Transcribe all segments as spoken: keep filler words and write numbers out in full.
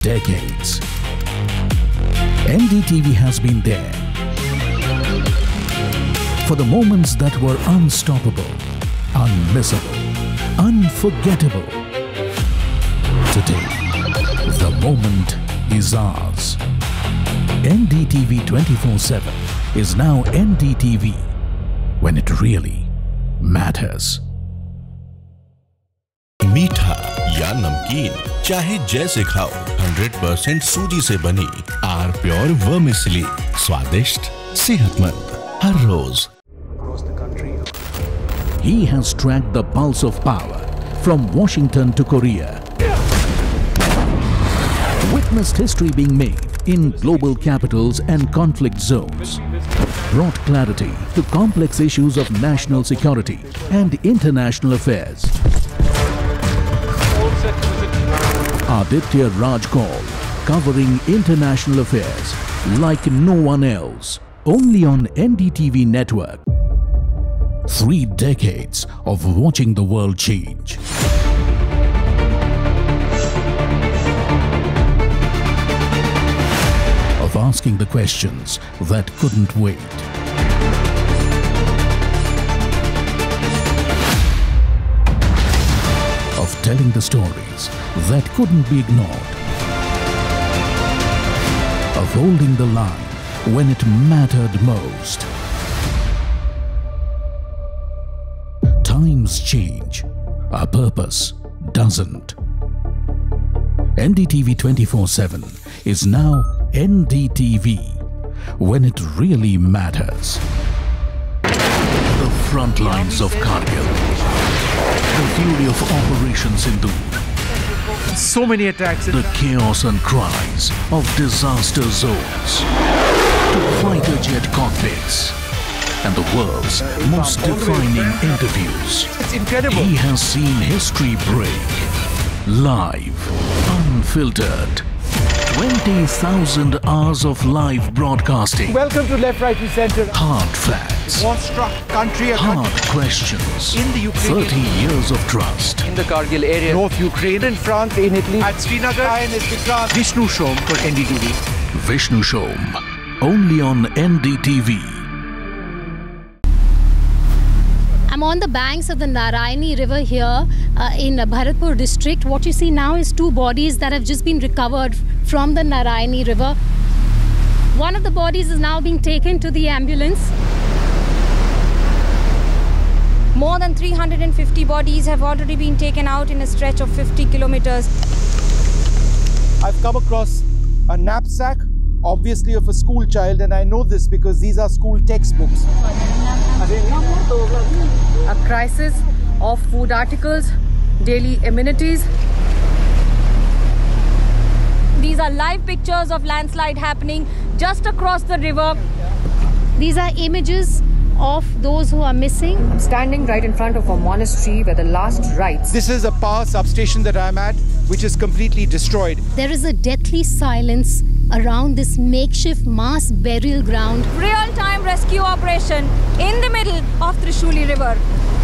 decades. N D T V has been there for the moments that were unstoppable, unmissable, unforgettable. Today, the moment is ours. N D T V twenty-four seven is now N D T V when it really matters. मीठा या नमकीन चाहे जैसे खाओ, hundred percent सूजी से बनी are pure vermicelli, स्वादिष्ट, सेहतमंद हर रोज. He has tracked the pulse of power from Washington to Korea. Witnessed history being made in global capitals and conflict zones. Brought clarity to complex issues of national security and international affairs. Aditya Raj Kaul, covering international affairs like no one else, only on N D T V network. Three decades of watching the world change. Of asking the questions that couldn't wait. Of telling the stories that couldn't be ignored. Of holding the line when it mattered most. Times change, our purpose doesn't. N D T V twenty-four seven is now N D T V when it really matters. The front lines of Kargil. The fury of Operation Sindoor. So many attacks. The chaos and cries of disaster zones. To fighter jet cockpits. And the world's most defining interviews. It's incredible. He has seen history break. Live, unfiltered. twenty thousand hours of live broadcasting. Welcome to Left, Right and Centre. Hard facts. War-struck country. Hard questions. In the Ukraine. thirty years of trust. In the Kargil area. North Ukraine. In France. In Italy. At Srinagar. Vishnu Shom for N D T V. Vishnu Shom. Only on N D T V. I'm on the banks of the Narayani River here uh, in Bharatpur district. What you see now is two bodies that have just been recovered from the Narayani River. One of the bodies is now being taken to the ambulance. More than three hundred fifty bodies have already been taken out in a stretch of fifty kilometers. I've come across a knapsack, obviously of a school child, and I know this because these are school textbooks. A crisis of food articles, daily amenities. These are live pictures of landslide happening just across the river. These are images of those who are missing. Standing right in front of a monastery where the last rites. This is a power substation that I'm at, which is completely destroyed. There is a deathly silence around this makeshift mass burial ground. Real-time rescue operation in the middle of Trishuli River.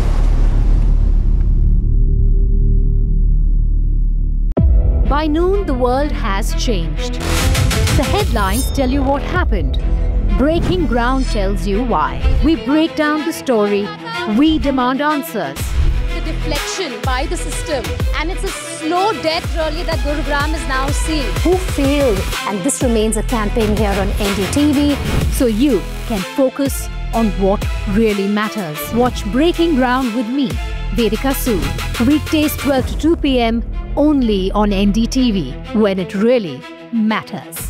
By noon, the world has changed. The headlines tell you what happened. Breaking Ground tells you why. We break down the story. We demand answers. The deflection by the system, and it's a slow death really that Gurugram is now seeing. Who failed? And this remains a campaign here on N D T V, so you can focus on what really matters. Watch Breaking Ground with me, Vedika Sood. Weekdays twelve to two p m only on N D T V, when it really matters.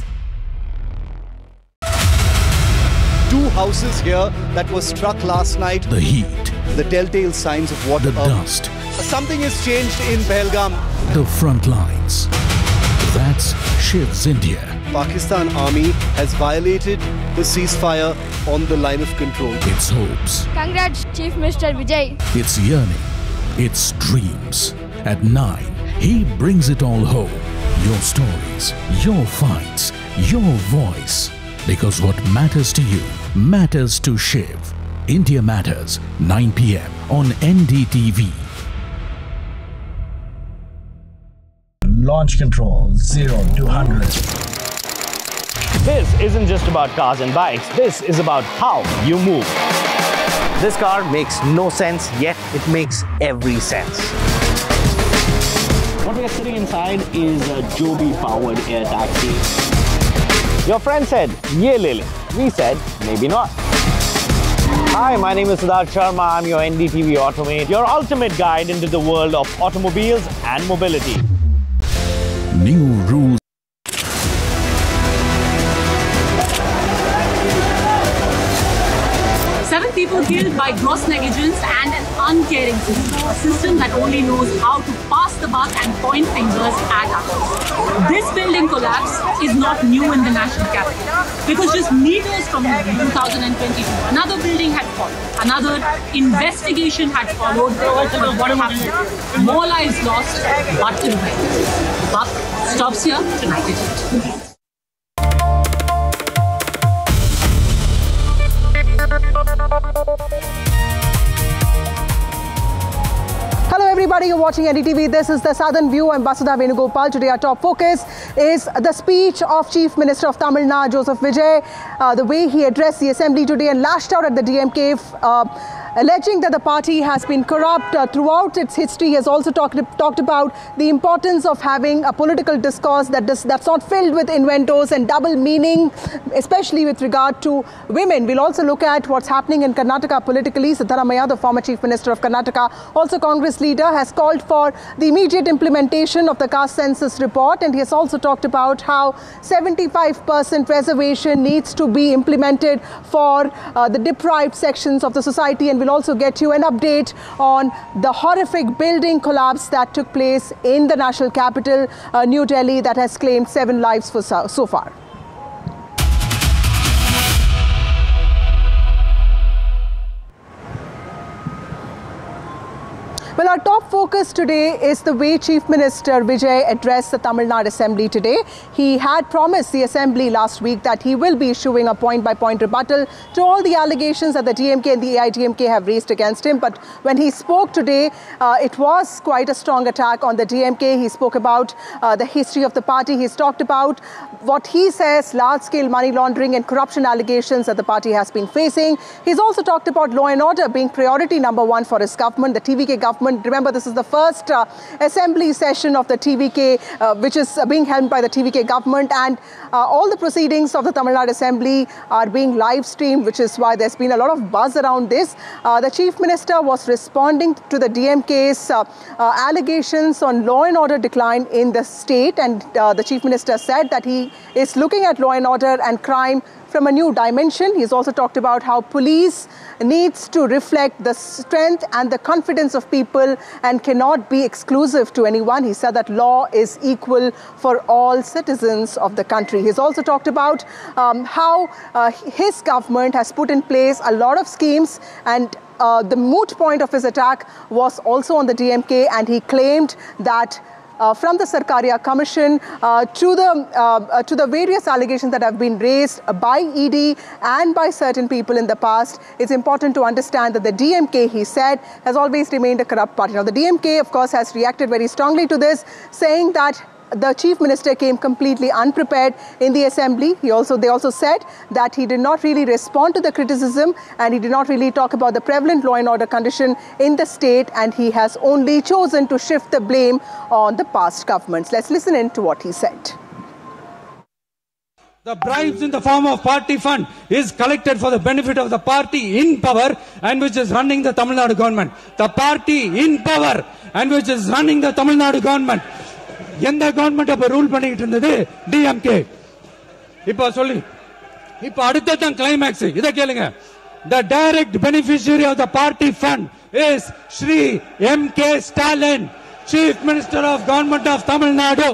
Two houses here that were struck last night. The heat. The telltale signs of what... The uh, dust. Something has changed in Pahalgam. The front lines. That's Shiv's India. Pakistan Army has violated the ceasefire on the line of control. It's hopes. Congrats, Chief Minister Vijay. It's yearning. It's dreams. At nine, he brings it all home. Your stories, your fights, your voice. Because what matters to you matters to Shiv. India Matters, nine p m on N D T V. Launch control zero to one hundred. This isn't just about cars and bikes. This is about how you move. This car makes no sense, yet it makes every sense. What we are sitting inside is a Joby-powered air taxi. Your friend said, "Ye le le." We said, maybe not. Hi, my name is Siddharth Sharma. I'm your N D T V Automate, your ultimate guide into the world of automobiles and mobility. New rules. Seven people killed by gross negligence and an uncaring system. A system that only knows how to pass the buck and point fingers at others. This building collapse is not new in the national capital. Because just meters from two thousand twenty-two, another building had fallen. Another investigation had followed. But what happened? More lives lost, but revenge. Buck stops here tonight. Hello everybody, you're watching N D T V. This is the Southern View. I'm Vasudha Venugopal. Today our top focus is the speech of Chief Minister of Tamil Nadu, Joseph Vijay. Uh, the way he addressed the assembly today and lashed out at the D M K, uh, alleging that the party has been corrupt uh, throughout its history. He has also talked, talked about the importance of having a political discourse that does, that's not filled with innuendos and double meaning, especially with regard to women. We'll also look at what's happening in Karnataka politically. Siddaramaiah, the former Chief Minister of Karnataka, also Congress leader, has called for the immediate implementation of the caste census report, and he has also talked about how seventy-five percent reservation needs to be implemented for uh, the deprived sections of the society. And we'll also get you an update on the horrific building collapse that took place in the national capital, uh, New Delhi, that has claimed seven lives for so, so far. Well, our top focus today is the way Chief Minister Vijay addressed the Tamil Nadu Assembly today. He had promised the Assembly last week that he will be issuing a point-by-point rebuttal to all the allegations that the D M K and the A I D M K have raised against him. But when he spoke today, uh, it was quite a strong attack on the D M K. He spoke about uh, the history of the party. He's talked about what he says large-scale money laundering and corruption allegations that the party has been facing. He's also talked about law and order being priority number one for his government, the T V K government. Remember, this is the first uh, assembly session of the T V K, uh, which is uh, being held by the T V K government, and uh, all the proceedings of the Tamil Nadu Assembly are being live streamed, which is why there's been a lot of buzz around this. Uh, the Chief Minister was responding to the D M K's uh, uh, allegations on law and order decline in the state, and uh, the Chief Minister said that he is looking at law and order and crime from a new dimension. He's also talked about how police needs to reflect the strength and the confidence of people and cannot be exclusive to anyone. He said that law is equal for all citizens of the country. He's also talked about um, how uh, his government has put in place a lot of schemes, and uh, the moot point of his attack was also on the D M K, and he claimed that Uh, from the Sarkaria Commission uh, to the uh, uh, to the various allegations that have been raised by E D and by certain people in the past, it's important to understand that the D M K, he said, has always remained a corrupt party. Now, the D M K, of course, has reacted very strongly to this, saying that the Chief Minister came completely unprepared in the Assembly. He also, they also said that he did not really respond to the criticism, and he did not really talk about the prevalent law and order condition in the state, and he has only chosen to shift the blame on the past governments. Let's listen in to what he said. The bribes in the form of party fund is collected for the benefit of the party in power and which is running the Tamil Nadu government. The party in power and which is running the Tamil Nadu government. எந்த government அப்ப rule பண்ணிட்டு இருந்தது? D M K. இப்ப சொல்லி இப்ப அடுத்த climax இத கேளுங்க. The direct beneficiary of the party fund is Shri M K Stalin, Chief Minister of Government of Tamil Nadu,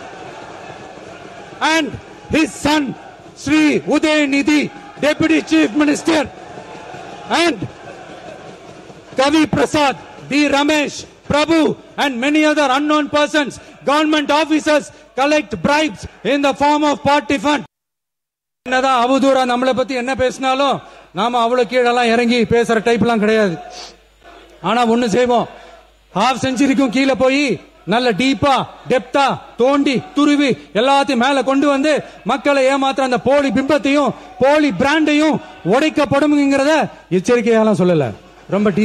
and his son Shri Udayanidhi, Deputy Chief Minister, and Kavi Prasad, D Ramesh, Prabhu, and many other unknown persons, government officers, collect bribes in the form of party fund. என்னதான் அவதூறா நம்மளை பத்தி என்ன பேசினாலும் நாம அவ்வளவு கீழெல்லாம் இறங்கி பேசுற டைப்லாம் கிடையாது. ஆனா ஒண்ணு செய்வோம், ஹாஃப் செஞ்சுரிக்கும் கீழே போய் நல்ல டீப்பா டெப்தா தோண்டி துருவி எல்லாத்தையும் மேல கொண்டு வந்து மக்களை ஏமாத்துற அந்த போலி பிம்பத்தையும் போலி பிராண்டையும் உடைக்கப்படும்ங்கிறத எச்சரிக்கையாலாம் சொல்லல, ரொம்ப